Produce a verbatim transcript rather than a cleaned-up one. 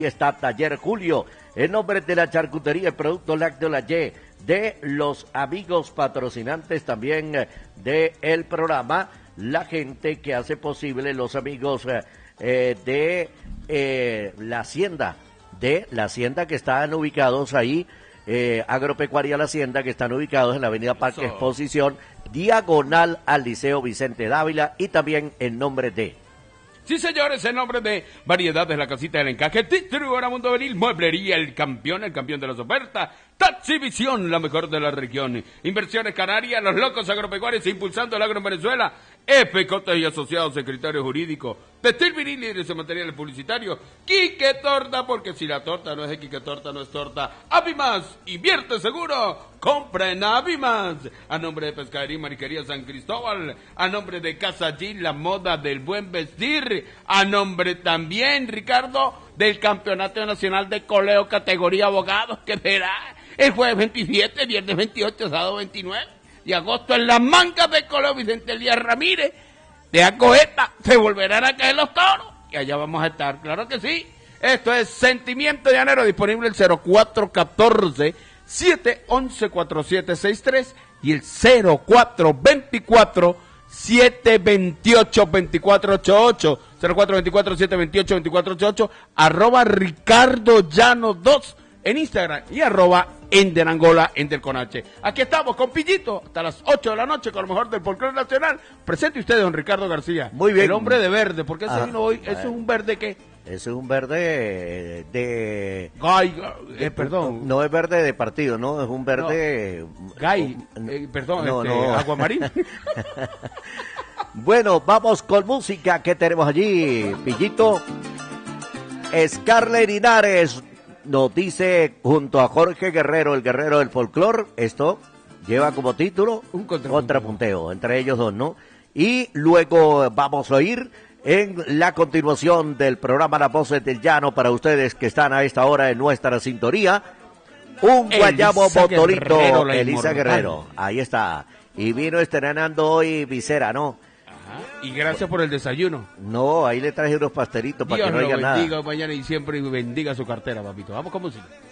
Está Taller Julio, en nombre de la charcutería y producto lácteo La Y, de los amigos patrocinantes también eh, de el programa, la gente que hace posible, los amigos eh, eh, de eh, la hacienda, de la hacienda que están ubicados ahí, eh, Agropecuaria La Hacienda, que están ubicados en la avenida Parque Eso. Exposición, diagonal al Liceo Vicente Dávila, y también en nombre de... Sí, señores, en nombre de Variedades, la casita del encaje, Distribuidora Mundo Venil, Mueblería, el campeón, el campeón de las ofertas, Taxivisión, la mejor de la región, Inversiones Canarias, los locos agropecuarios, impulsando el agro en Venezuela, F. Cotes y Asociados, secretario jurídico, Textil Vinil, líderes en materiales publicitarios, Quique Torta, porque si la torta no es de Quique Torta, no es torta, Avimas, invierte seguro, compra en Avimas, a nombre de Pescadería y Mariquería San Cristóbal, a nombre de Casa G, la moda del buen vestir, a nombre también, Ricardo, del Campeonato Nacional de Coleo categoría abogados, que será el jueves veintisiete, viernes veintiocho, sábado veintinueve de agosto en las mangas de Coleo Vicente Elías Ramírez, de Acoeta, se volverán a caer los toros, y allá vamos a estar, claro que sí. Esto es Sentimiento de Llanero, disponible el cero cuatro uno cuatro, siete once, cuatro siete seis tres y el cero cuatro dos cuatro, siete dos ocho, dos cuatro ocho ocho, cero cuatro dos cuatro, siete dos ocho, dos cuatro ocho ocho, arroba Ricardo Llano dos en Instagram y arroba Ender Angola, Ender con H. Aquí estamos con Pillito hasta las ocho de la noche con lo mejor del folclore nacional. Presente usted, don Ricardo García. Muy bien. El hombre de verde, porque ese Ah, vino hoy, ¿eso es bueno. un verde qué? Ese es un verde de... Gay, eh, perdón. No es verde de partido, ¿no? Es un verde... Gay, eh, perdón, No, este, no. Aguamarín. Bueno, vamos con música. ¿Qué tenemos allí, Pillito? Scarlett Linares nos dice, junto a Jorge Guerrero, el guerrero del folclor, esto lleva como título Un contrapunteo. contrapunteo, entre ellos dos, ¿no? Y luego vamos a oír en la continuación del programa Las Voces del Llano, para ustedes que están a esta hora en nuestra sintonía, un guayabo Elisa motorito, Guerrero, la Elisa inmortal. Guerrero, ahí está. Y vino estrenando hoy visera, ¿no? Ajá. Y gracias por el desayuno. No, ahí le traje unos pastelitos para Dios que no lo haya nada. bendiga mañana y siempre y bendiga su cartera, papito. Vamos con música.